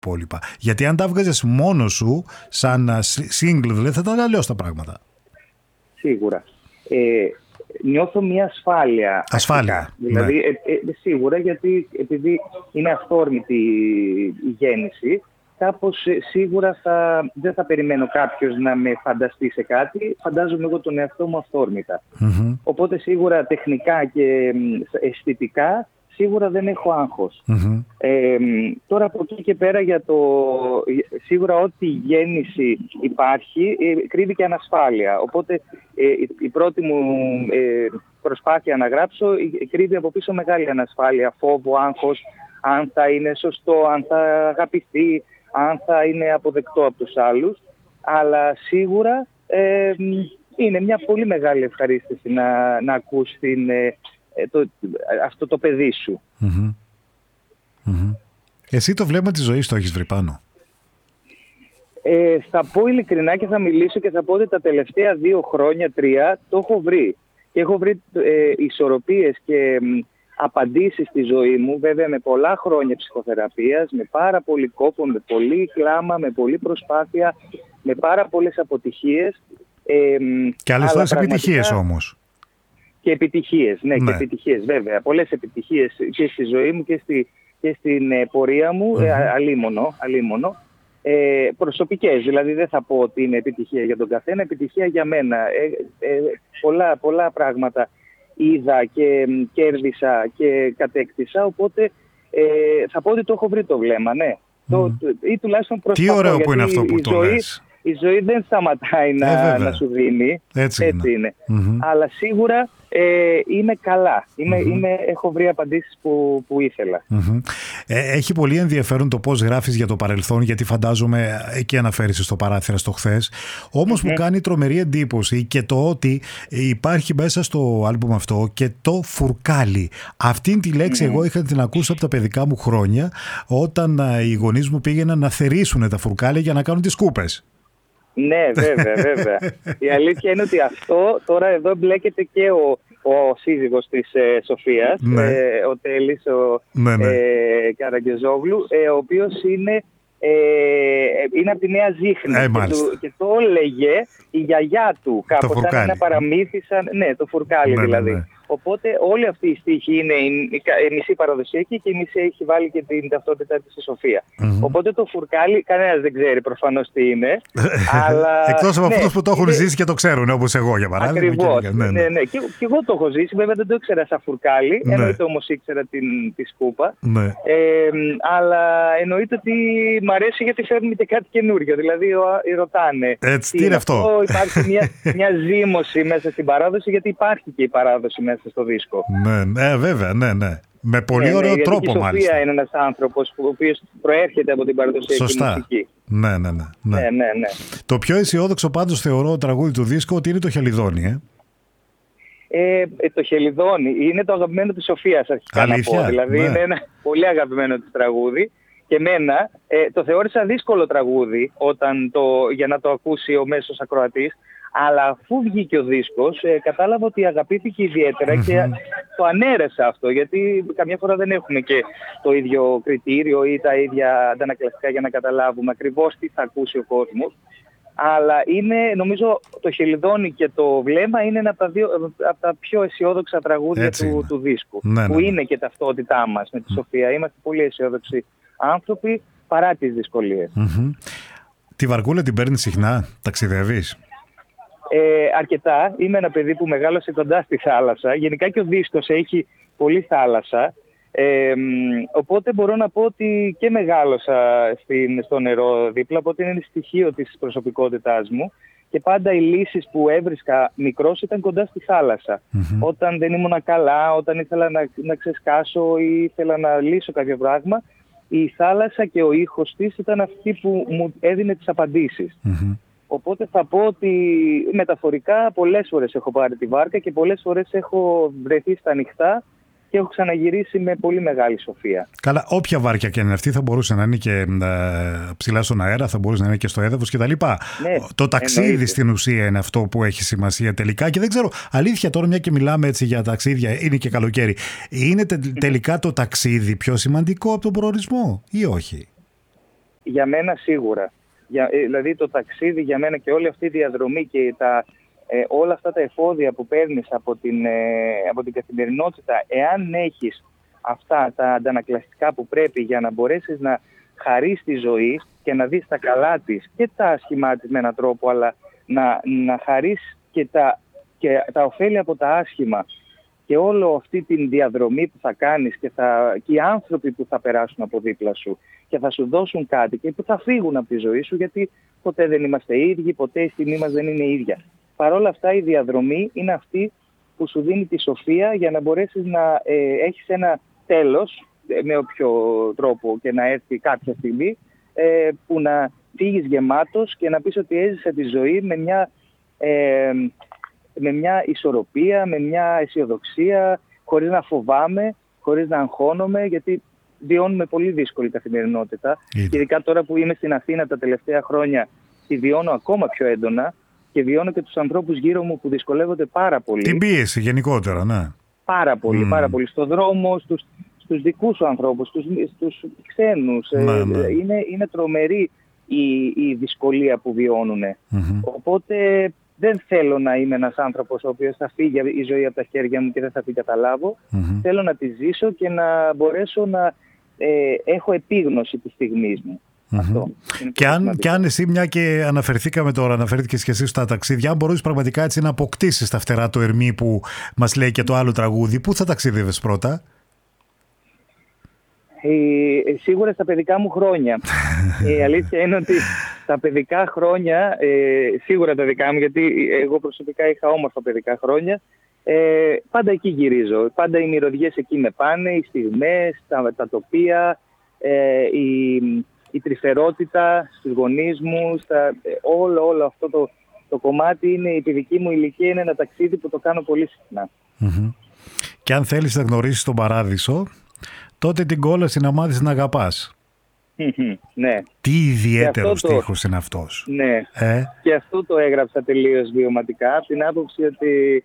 υπόλοιπα. Γιατί αν τα βγάζεις μόνος σου, σαν single δηλαδή, θα ήταν αλλιώς τα πράγματα. Σίγουρα. Νιώθω μια ασφάλεια. Ασφάλεια. Δηλαδή, ναι. Σίγουρα, γιατί επειδή είναι αυθόρμητη η γέννηση, κάπως σίγουρα δεν θα περιμένω κάποιος να με φανταστεί σε κάτι. Φαντάζομαι εγώ τον εαυτό μου αυθόρμητα. Mm-hmm. Οπότε σίγουρα τεχνικά και αισθητικά σίγουρα δεν έχω άγχος. Mm-hmm. Τώρα από εκεί και πέρα σίγουρα ό,τι γέννηση υπάρχει κρύβει και ανασφάλεια. Οπότε η πρώτη μου προσπάθεια να γράψω κρύβει από πίσω μεγάλη ανασφάλεια, φόβο, άγχος, αν θα είναι σωστό, αν θα αγαπηθεί, αν θα είναι αποδεκτό από τους άλλους. Αλλά σίγουρα είναι μια πολύ μεγάλη ευχαρίστηση να ακούς αυτό το παιδί σου. Mm-hmm. Mm-hmm. Εσύ το βλέμμα της ζωής το έχεις βρει πάνω? Θα πω ειλικρινά και θα μιλήσω και θα πω ότι τα τελευταία 2 χρόνια, 3 το έχω βρει. Και έχω βρει ισορροπίες και απαντήσεις στη ζωή μου, βέβαια με πολλά χρόνια ψυχοθεραπείας, με πάρα πολύ κόπο, με πολύ κλάμα, με πολύ προσπάθεια, με πάρα πολλές αποτυχίες. Και άλλες φορές επιτυχίες όμως. Και επιτυχίες, ναι, και επιτυχίες βέβαια. Πολλές επιτυχίες και στη ζωή μου και στην πορεία μου, αλίμονο. Προσωπικές, δηλαδή δεν θα πω ότι είναι επιτυχία για τον καθένα, επιτυχία για μένα. Πολλά πράγματα είδα και κέρδισα και κατέκτησα, οπότε θα πω ότι το έχω βρει το βλέμμα, ναι. Ή τουλάχιστον προσπαθώ. Τι ωραίο που είναι αυτό που το λες. Η ζωή δεν σταματάει να σου δίνει. Έτσι είναι. Mm-hmm. Αλλά σίγουρα είμαι καλά. Έχω βρει απαντήσεις που ήθελα. Mm-hmm. Έχει πολύ ενδιαφέρον το πώς γράφεις για το παρελθόν, γιατί φαντάζομαι εκεί αναφέρεις στο παράθυρα στο χθες. Όμως μου κάνει τρομερή εντύπωση και το ότι υπάρχει μέσα στο άλμπουμ αυτό και το φουρκάλι. Αυτήν τη λέξη εγώ είχα την ακούσει από τα παιδικά μου χρόνια, όταν οι γονείς μου πήγαιναν να θερήσουν τα φουρκάλια για να κάνουν τις κούπες. Ναι, βέβαια. Η αλήθεια είναι ότι αυτό τώρα εδώ μπλέκεται και ο σύζυγος της Σοφίας, ο Τέλης, Καραγκεζόγλου, ο οποίος είναι από τη Νέα Ζήχνη και το έλεγε η γιαγιά του κάπως, σαν να παραμύθισαν, το φουρκάλι δηλαδή. Ναι. Οπότε όλη αυτή η στίχη είναι η μισή παραδοσιακή και η μισή έχει βάλει και την ταυτότητά της στη Σοφία. Mm-hmm. Οπότε το φουρκάλι κανένας δεν ξέρει προφανώς τι είναι. Αλλά, εκτός από αυτούς που το έχουν ζήσει και το ξέρουν, όπως εγώ για παράδειγμα. Ακριβώς. Ναι. Και εγώ το έχω ζήσει, βέβαια δεν το ήξερα σαν φουρκάλι, εννοείται όμως ήξερα τη σκούπα. Ναι. Αλλά εννοείται ότι μ' αρέσει γιατί φέρνει και κάτι καινούριο. Δηλαδή ρωτάνε. Έτσι, τι είναι αυτό? Υπάρχει μια ζήμωση μέσα στην παράδοση, γιατί υπάρχει και η παράδοση μέσα στο δίσκο. Ναι, βέβαια, ναι. Με πολύ ωραίο τρόπο, μάλιστα. Η Σοφία είναι ένας άνθρωπος ο οποίος προέρχεται από την παραδοσιακή μουσική. Ναι. Το πιο αισιόδοξο πάντως θεωρώ τραγούδι του δίσκου ότι είναι το Χελιδόνι. Το Χελιδόνι είναι το αγαπημένο της Σοφίας, αρχικά να πω. Δηλαδή είναι ένα πολύ αγαπημένο της τραγούδι. Και εμένα το θεώρησα δύσκολο τραγούδι για να το ακούσει ο μέσος ακροατής. Αλλά αφού βγήκε ο δίσκος, κατάλαβα ότι αγαπήθηκε ιδιαίτερα και το ανέρεσα αυτό, γιατί καμιά φορά δεν έχουμε και το ίδιο κριτήριο ή τα ίδια αντανακλαστικά για να καταλάβουμε ακριβώς τι θα ακούσει ο κόσμος. Αλλά νομίζω το Χελιδόνι και το Βλέμμα είναι ένα από τα πιο αισιόδοξα τραγούδια του δίσκου, που είναι και ταυτότητά μας με τη Σοφία. Είμαστε πολύ αισιόδοξοι άνθρωποι παρά τις δυσκολίες. Τη βαρκούλα την παίρνεις συχνά, ταξιδεύεις? Αρκετά. Είμαι ένα παιδί που μεγάλωσε κοντά στη θάλασσα. Γενικά και ο δίσκος έχει πολύ θάλασσα. Οπότε μπορώ να πω ότι και μεγάλωσα στο νερό δίπλα, οπότε είναι στοιχείο της προσωπικότητάς μου. Και πάντα οι λύσεις που έβρισκα μικρός ήταν κοντά στη θάλασσα. Όταν δεν ήμουν καλά, όταν ήθελα να ξεσκάσω ή ήθελα να λύσω κάποιο πράγμα, η θάλασσα και ο ήχος της ήταν αυτή που μου έδινε τις απαντήσεις. Οπότε θα πω ότι μεταφορικά πολλές φορές έχω πάρει τη βάρκα και πολλές φορές έχω βρεθεί στα ανοιχτά και έχω ξαναγυρίσει με πολύ μεγάλη σοφία. Καλά, όποια βάρκια και είναι αυτή θα μπορούσε να είναι και ψηλά στον αέρα, θα μπορούσε να είναι και στο έδαφος κτλ. Ναι, το ταξίδι εννοείται. Στην ουσία είναι αυτό που έχει σημασία τελικά και δεν ξέρω, αλήθεια τώρα μια και μιλάμε έτσι για ταξίδια, είναι και καλοκαίρι. Είναι τελικά το ταξίδι πιο σημαντικό από τον προορισμό ή όχι? Για μένα σίγουρα. Δηλαδή το ταξίδι για μένα και όλη αυτή η διαδρομή και όλα αυτά τα εφόδια που παίρνεις από την καθημερινότητα, εάν έχεις αυτά τα αντανακλαστικά που πρέπει για να μπορέσεις να χαρείς τη ζωή και να δεις τα καλά της και τα άσχημά της με έναν τρόπο, αλλά να χαρείς και τα ωφέλη από τα άσχημα και όλη αυτή τη διαδρομή που θα κάνεις και οι άνθρωποι που θα περάσουν από δίπλα σου και θα σου δώσουν κάτι και που θα φύγουν από τη ζωή σου, γιατί ποτέ δεν είμαστε ίδιοι, ποτέ η στιγμή μας δεν είναι ίδια. Παρ' όλα αυτά η διαδρομή είναι αυτή που σου δίνει τη σοφία για να μπορέσεις να έχεις ένα τέλος, με όποιο τρόπο και να έρθει κάποια στιγμή, που να φύγεις γεμάτος και να πεις ότι έζησα τη ζωή με μια ισορροπία, με μια αισιοδοξία, χωρίς να φοβάμαι, χωρίς να αγχώνομαι, γιατί βιώνουμε πολύ δύσκολη καθημερινότητα. Και ειδικά τώρα που είμαι στην Αθήνα τα τελευταία χρόνια, τη βιώνω ακόμα πιο έντονα και βιώνω και τους ανθρώπους γύρω μου που δυσκολεύονται πάρα πολύ. Την πίεση γενικότερα, ναι. Πάρα πολύ, πάρα πολύ. Στον δρόμο, στους δικούς σου ανθρώπους, στους ξένους. Ναι. Είναι τρομερή η δυσκολία που βιώνουν. Οπότε δεν θέλω να είμαι ένας άνθρωπος ο οποίος θα φύγει η ζωή από τα χέρια μου και δεν θα την καταλάβω. Θέλω να τη ζήσω και να μπορέσω να έχω επίγνωση της στιγμής μου. Αυτό. Και αν εσύ, μια και αναφέρθηκες και εσύ στα ταξίδια, αν μπορείς πραγματικά έτσι να αποκτήσεις τα φτερά του Ερμή που μας λέει και το άλλο τραγούδι, πού θα ταξίδευες πρώτα? Σίγουρα στα παιδικά μου χρόνια. Η αλήθεια είναι ότι στα παιδικά χρόνια, σίγουρα τα δικά μου, γιατί εγώ προσωπικά είχα όμορφα παιδικά χρόνια, πάντα εκεί γυρίζω. Πάντα οι μυρωδιές εκεί με πάνε, οι στιγμές, τα τοπία, η τρυφερότητα στους γονείς μου, όλο αυτό το κομμάτι είναι, η παιδική μου ηλικία είναι ένα ταξίδι που το κάνω πολύ συχνά. Και αν θέλεις να γνωρίσεις τον Παράδεισο, τότε την κόλαση να μάθεις να αγαπάς. Ναι. Τι ιδιαίτερο στίχος είναι αυτός. Ναι. Και αυτό το έγραψα τελείως βιωματικά, από την άποψη ότι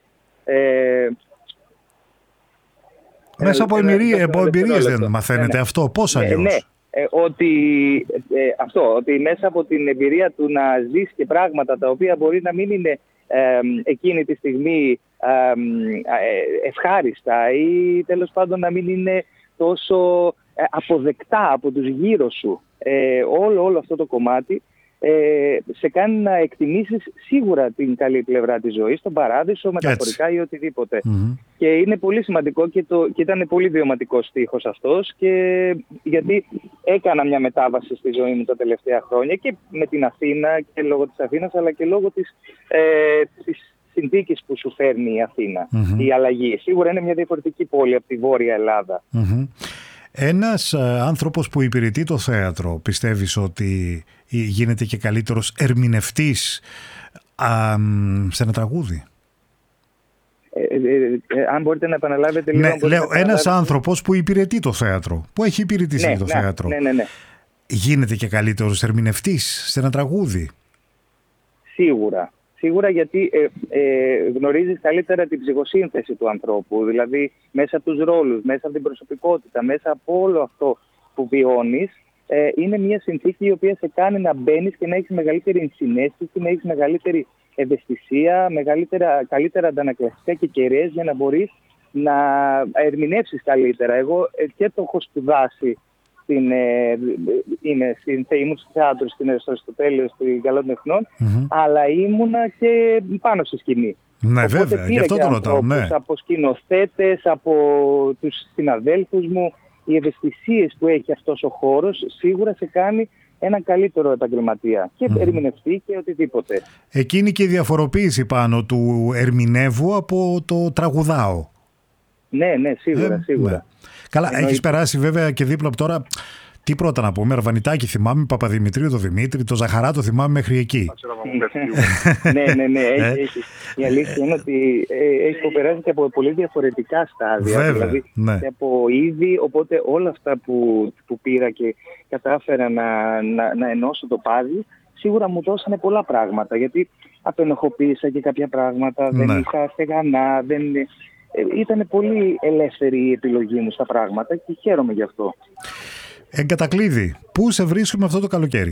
μέσα από εμπειρίες δεν μαθαίνετε αυτό, πώς αλλιώς? Ναι. Ότι μέσα από την εμπειρία του να ζεις και πράγματα τα οποία μπορεί να μην είναι εκείνη τη στιγμή ευχάριστα ή τέλος πάντων να μην είναι τόσο αποδεκτά από τους γύρω σου, όλο αυτό το κομμάτι σε κάνει να εκτιμήσεις σίγουρα την καλή πλευρά της ζωής, τον παράδεισο, μεταφορικά ή οτιδήποτε. Και είναι πολύ σημαντικό και ήταν πολύ βιωματικός στίχος αυτός, και γιατί έκανα μια μετάβαση στη ζωή μου τα τελευταία χρόνια και με την Αθήνα και λόγω της Αθήνας, αλλά και λόγω της συνθήκης που σου φέρνει η Αθήνα, η αλλαγή. Σίγουρα είναι μια διαφορετική πόλη από τη Βόρεια Ελλάδα. Ένας άνθρωπος που υπηρετεί το θέατρο, πιστεύεις ότι γίνεται και καλύτερος ερμηνευτής σε ένα τραγούδι? Αν μπορείτε να επαναλάβετε λίγο. Ναι, λέω, ένας άνθρωπος που υπηρετεί το θέατρο, που έχει υπηρετήσει το θέατρο, ναι. γίνεται και καλύτερος ερμηνευτής σε ένα τραγούδι? Σίγουρα, γιατί γνωρίζεις καλύτερα την ψυχοσύνθεση του ανθρώπου, δηλαδή μέσα από τους ρόλους, μέσα από την προσωπικότητα, μέσα από όλο αυτό που βιώνεις. Είναι μια συνθήκη η οποία σε κάνει να μπαίνεις και να έχεις μεγαλύτερη συναίσθηση, να έχεις μεγαλύτερη ευαισθησία, καλύτερα αντανακλαστικά και κεραίες για να μπορείς να ερμηνεύσεις καλύτερα. Εγώ και το έχω σπουδάσει ήμουν στο θέατρο στο Αριστοτέλειο, στην Καλά των Εθνών, αλλά ήμουνα και πάνω στη σκηνή. Ναι, οπότε βέβαια, γι' αυτό το ρωτάω. Ναι. Από σκηνοθέτες, από τους συναδέλφους μου, οι ευαισθησίες που έχει αυτός ο χώρος σίγουρα σε κάνει έναν καλύτερο επαγγελματία και ερμηνευτή και οτιδήποτε. Εκείνη και η διαφοροποίηση πάνω του ερμηνεύω από το τραγουδάω. Ναι, σίγουρα. Ναι. Καλά, έχεις περάσει βέβαια και δίπλα από τώρα. Τι πρώτα να πούμε, Αρβανιτάκη θυμάμαι, Παπαδημητρίου το Δημήτρη, το Ζαχαρά το θυμάμαι μέχρι εκεί. Ναι. Η αλήθεια είναι ότι έχει περάσει και από πολύ διαφορετικά στάδια. Βέβαια, δηλαδή ναι. και από είδη, οπότε όλα αυτά που πήρα και κατάφερα να ενώσω το πάδι, σίγουρα μου δώσανε πολλά πράγματα. Γιατί απενοχοποίησα και κάποια πράγματα, δεν είχα στεγανά, ήταν πολύ ελεύθερη η επιλογή μου στα πράγματα και χαίρομαι γι' αυτό. Εν κατακλείδη, πού σε βρίσκουμε αυτό το καλοκαίρι?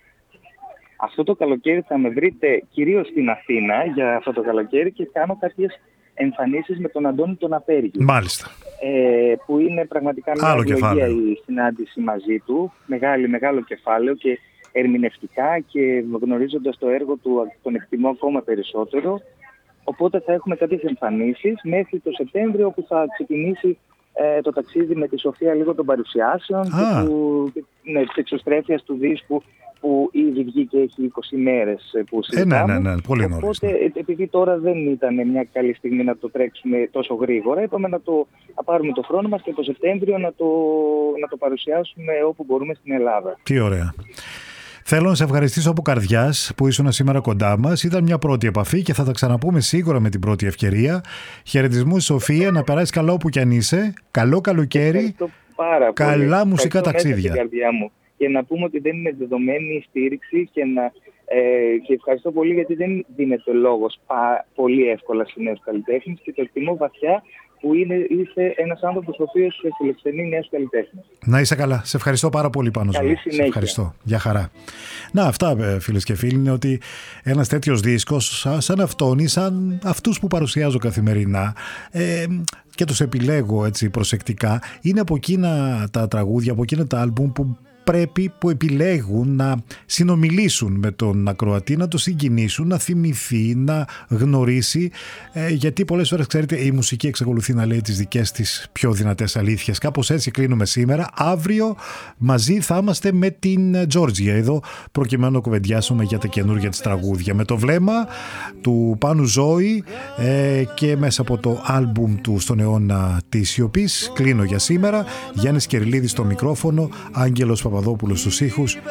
Αυτό το καλοκαίρι θα με βρείτε κυρίως στην Αθήνα για αυτό το καλοκαίρι και κάνω κάποιες εμφανίσεις με τον Αντώνη τον Απέργη. Μάλιστα. Που είναι πραγματικά μια ευλογία η συνάντηση μαζί του. Μεγάλο κεφάλαιο και ερμηνευτικά, και γνωρίζοντας το έργο του τον εκτιμώ ακόμα περισσότερο. Οπότε θα έχουμε κάποιες εμφανίσεις μέχρι το Σεπτέμβριο, όπου θα ξεκινήσει το ταξίδι με τη Σοφία λίγο των παρουσιάσεων και της εξωστρέφειας του δίσκου, που ήδη βγήκε, έχει 20 μέρες που συζητάμε. Ναι, πολύ νωρίς. Οπότε, επειδή τώρα δεν ήταν μια καλή στιγμή να το τρέξουμε τόσο γρήγορα, είπαμε να πάρουμε το χρόνο μας και το Σεπτέμβριο να το παρουσιάσουμε όπου μπορούμε στην Ελλάδα. Τι ωραία. Θέλω να σε ευχαριστήσω από καρδιάς που ήσουν σήμερα κοντά μας. Ήταν μια πρώτη επαφή και θα τα ξαναπούμε σίγουρα με την πρώτη ευκαιρία. Χαιρετισμούς, Σοφία, να περάσεις καλά όπου κι αν είσαι. Καλό καλοκαίρι. Καλά μουσικά ταξίδια. Και να πούμε ότι δεν είναι δεδομένη η στήριξη και ευχαριστώ πολύ, γιατί δεν δίνεται λόγος πολύ εύκολα σε νέους καλλιτέχνες, και το εκτιμώ βαθιά που είσαι ένας άνθρωπος ο οποίος φιλοξενεί νέους καλλιτέχνες. Να είσαι καλά. Σε ευχαριστώ πάρα πολύ, Πάνο. Καλή συνέχεια. Σε ευχαριστώ. Γεια χαρά. Να, αυτά, φίλες και φίλοι, είναι ότι ένας τέτοιος δίσκος σαν αυτόν ή σαν αυτούς που παρουσιάζω καθημερινά και τους επιλέγω έτσι προσεκτικά, είναι από εκείνα τα τραγούδια, από εκείνα τα άλμπουμ που επιλέγουν να συνομιλήσουν με τον ακροατή, να το συγκινήσουν, να θυμηθεί, να γνωρίσει, γιατί πολλές φορές, ξέρετε, η μουσική εξακολουθεί να λέει τις δικές της πιο δυνατές αλήθειες. Κάπως έτσι κλείνουμε σήμερα. Αύριο μαζί θα είμαστε με την Τζόρτζια εδώ, προκειμένου να κουβεντιάσουμε για τα καινούργια της τραγούδια, με το βλέμμα του Πάνου Ζώη και μέσα από το άλμπουμ του «Στον αιώνα της σιωπής». Κλείνω για σήμερα. Γιάννης Κερλίδης στο μικρόφωνο, Άγγελος Παπαδόπουλος στους ήχους.